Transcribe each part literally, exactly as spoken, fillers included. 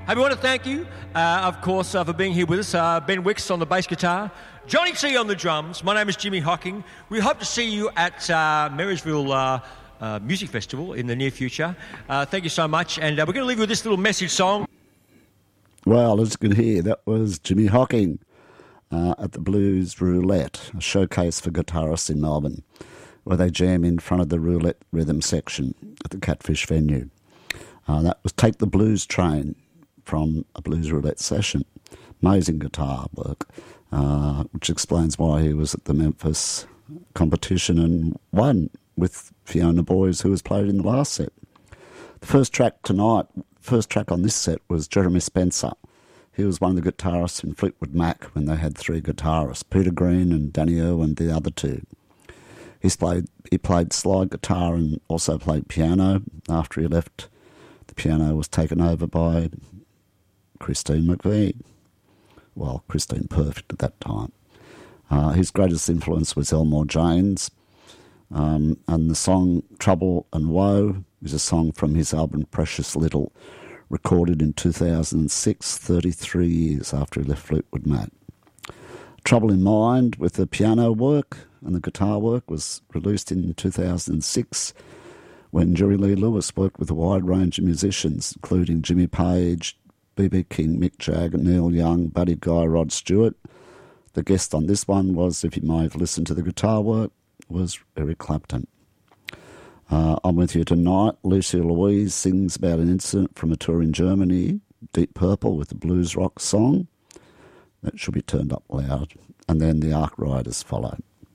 Hey, we want to thank you, uh, of course, uh, for being here with us. Uh, Ben Wicks on the bass guitar, Johnny T on the drums. My name is Jimmy Hocking. We hope to see you at uh, Marysville uh, uh, Music Festival in the near future. Uh, thank you so much. And uh, we're going to leave you with this little message song. Well, as you can hear, that was Jimmy Hocking uh, at the Blues Roulette, a showcase for guitarists in Melbourne, where they jam in front of the roulette rhythm section at the Catfish venue. Uh, that was Take the Blues Train from a Blues Roulette session. Amazing guitar work, uh, which explains why he was at the Memphis competition and won with Fiona Boys, who was played in the last set. The first track tonight, first track on this set was Jeremy Spencer. He was one of the guitarists in Fleetwood Mac when they had three guitarists, Peter Green and Danny Irwin, the other two. He's played, he played slide guitar and also played piano. After he left, the piano was taken over by Christine McVie. Well, Christine Perfect at that time. Uh, his greatest influence was Elmore James. Um, and the song Trouble and Woe is a song from his album Precious Little, recorded in two thousand six, thirty-three years after he left Fleetwood Mac. Trouble in Mind with the piano work and the guitar work was released in two thousand six when Jerry Lee Lewis worked with a wide range of musicians, including Jimmy Page, B B King, Mick Jagger, Neil Young, Buddy Guy, Rod Stewart. The guest on this one was, if you might have listened to the guitar work, was Eric Clapton. Uh, I'm with you tonight. Lucy Louise sings about an incident from a tour in Germany, Deep Purple with a blues rock song. That should be turned up loud. And then the Ark Riders follow.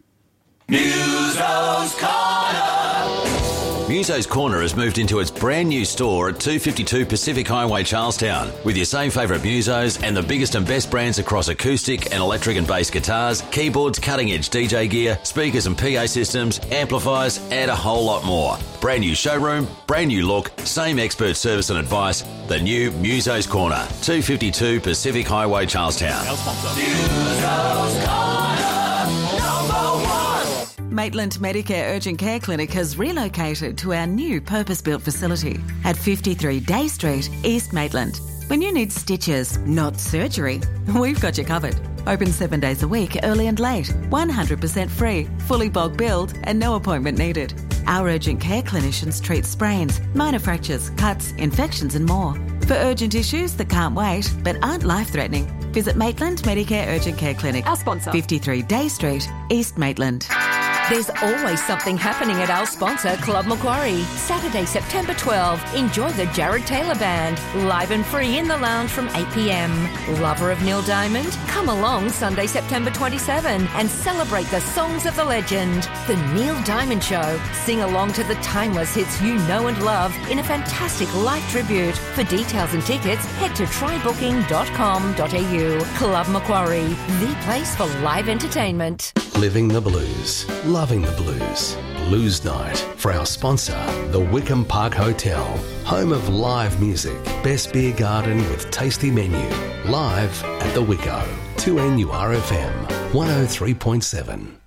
Muso's Corner. Muso's Corner has moved into its brand new store at two fifty-two Pacific Highway, Charlestown, with your same favourite Musos and the biggest and best brands across acoustic and electric and bass guitars, keyboards, cutting-edge D J gear, speakers and P A systems, amplifiers, and a whole lot more. Brand new showroom, brand new look, same expert service and advice. The new Muso's Corner, two fifty-two Pacific Highway, Charlestown. Muso's Corner, number one. Maitland Medicare Urgent Care Clinic has relocated to our new purpose-built facility at fifty-three Day Street, East Maitland. When you need stitches, not surgery, we've got you covered. Open seven days a week, early and late, one hundred percent free, fully bulk billed and no appointment needed. Our urgent care clinicians treat sprains, minor fractures, cuts, infections and more. For urgent issues that can't wait but aren't life-threatening, visit Maitland Medicare Urgent Care Clinic. Our sponsor. fifty-three Day Street, East Maitland. There's always something happening at our sponsor, Club Macquarie. Saturday, September twelfth, enjoy the Jared Taylor Band, live and free in the lounge from eight p.m. Lover of Neil Diamond? Come along Sunday, September twenty-seventh and celebrate the songs of the legend. The Neil Diamond Show. Sing along to the timeless hits you know and love in a fantastic live tribute. For details and tickets, head to try booking dot com dot a u. Club Macquarie, the place for live entertainment. Living the blues, loving the blues. Blues Night for our sponsor, the Wickham Park Hotel, home of live music, best beer garden with tasty menu. Live at the Wicko, two N U R F M, one oh three point seven.